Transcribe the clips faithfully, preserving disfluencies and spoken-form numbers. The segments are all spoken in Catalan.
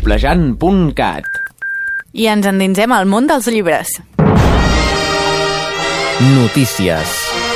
coplejant punt cat. I ens endinsem al món dels llibres. Notícies.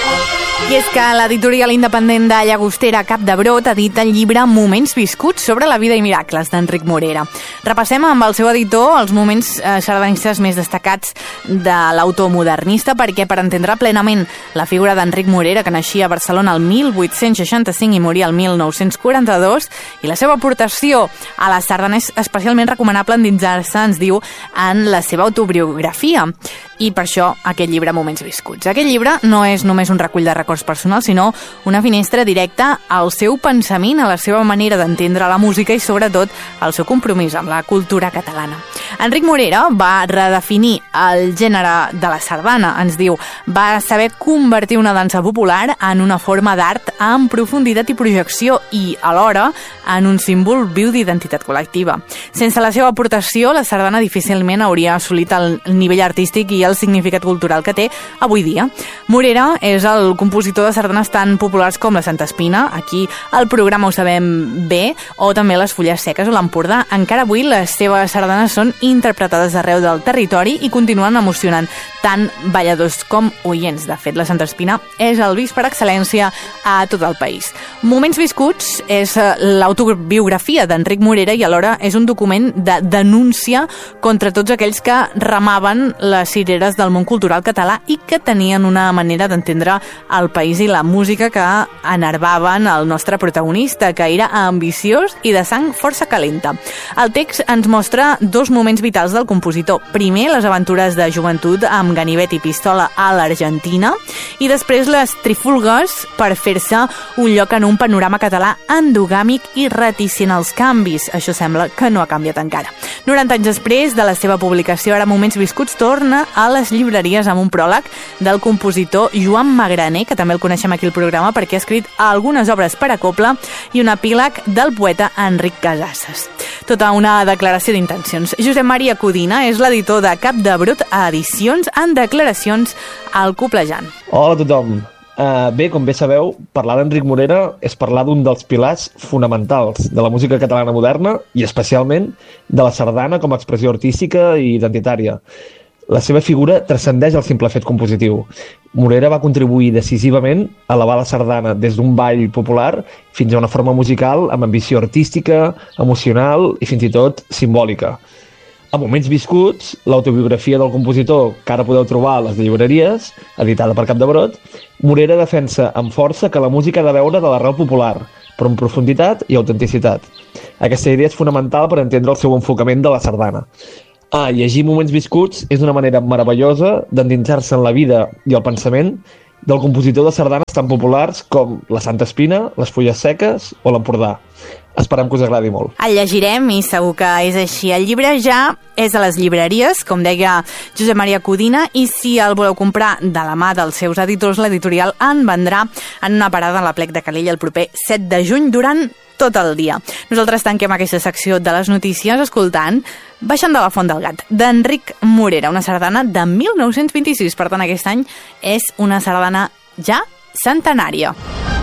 I és que l'editorial independent de Llagostera Cap de Brot ha dit el llibre Moments viscuts sobre la vida i miracles d'Enric Morera. Repassem amb el seu editor els moments eh, sardanistes més destacats de l'autor modernista, perquè per entendre plenament la figura d'Enric Morera, que naixia a Barcelona el mil vuit-cents seixanta-cinc i moria el mil nou-cents quaranta-dos, i la seva aportació a la sardana és especialment recomanable endinsar-se, ens diu, en la seva autobiografia. I per això aquest llibre Moments viscuts. Aquest llibre no és només un recull de records personals, sinó una finestra directa al seu pensament, a la seva manera d'entendre la música i sobretot al seu compromís amb la cultura catalana. Enric Morera va redefinir el gènere de la sardana, ens diu, va saber convertir una dansa popular en una forma d'art amb profunditat i projecció i, alhora, en un símbol viu d'identitat col·lectiva. Sense la seva aportació, la sardana difícilment hauria assolit el nivell artístic i el significat cultural que té avui dia. Morera és el compositor de sardanes tan populars com la Santa Espina, aquí al programa ho sabem bé, o també les Fulles Seques o l'Empordà. Encara avui les seves sardanes són interpretades arreu del territori i continuen emocionant tant balladors com oients. De fet, la Santa Espina és el vist per excel·lència a tot el país. Moments viscuts és l'autobiografia d'Enric Morera i alhora és un document de denúncia contra tots aquells que remaven les cireres del món cultural català i que tenien una manera d'entendre el país i la música que enervaven el nostre protagonista, que era ambiciós i de sang força calenta. El text ens mostra dos moments vitals del compositor. Primer, les aventures de joventut amb ganivet i pistola a l'Argentina i després les trifulgues per fer-se un lloc en un panorama català endogàmic i reticent als canvis. Això sembla que no ha canviat encara. noranta anys després de la seva publicació, ara Moments viscuts torna a les llibreries amb un pròleg del compositor Joan Magraner, que també el coneixem aquí al programa perquè ha escrit algunes obres per a cobla, i un epíleg del poeta Enric Casasses. Tota una declaració d'intencions. Josep Maria Codina és l'editor de Cap de Brot a Edicions en declaracions al Coplejant. Hola a tothom. Uh, bé, com bé sabeu, parlar d'Enric Morera és parlar d'un dels pilars fonamentals de la música catalana moderna i especialment de la sardana com a expressió artística i identitària. La seva figura transcendeix el simple fet compositiu. Morera va contribuir decisivament a elevar la sardana des d'un ball popular fins a una forma musical amb ambició artística, emocional i fins i tot simbòlica. A Moments viscuts, l'autobiografia del compositor, que ara podeu trobar a les llibreries, editada per Cap de Brot, Morera defensa amb força que la música ha de veure de l'arrel popular, però amb profunditat i autenticitat. Aquesta idea és fonamental per entendre el seu enfocament de la sardana. Ah, llegir Moments viscuts és una manera meravellosa d'endinsar-se en la vida i el pensament del compositor de sardanes tan populars com la Santa Espina, les Fulles Seques o l'Empordà. Esperem que us agradi molt. El llegirem i segur que és així. El llibre ja és a les llibreries, com deia Josep Maria Codina, i si el voleu comprar de la mà dels seus editors, l'editorial en vendrà en una parada a la Plec de Calella el proper set de juny durant tot el dia. Nosaltres tanquem aquesta secció de les notícies escoltant Baixant de la Font del Gat, d'Enric Morera, una sardana de mil nou-cents vint-i-sis. Per tant, aquest any és una sardana ja centenària.